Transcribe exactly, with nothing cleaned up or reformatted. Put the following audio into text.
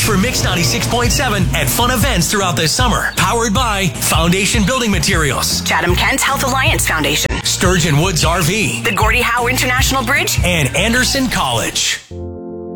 for Mix ninety-six point seven at fun events throughout the summer. Powered by Foundation Building Materials, Chatham Kent Health Alliance Foundation, Sturgeon Woods R V, the Gordie Howe International Bridge, and Anderson College.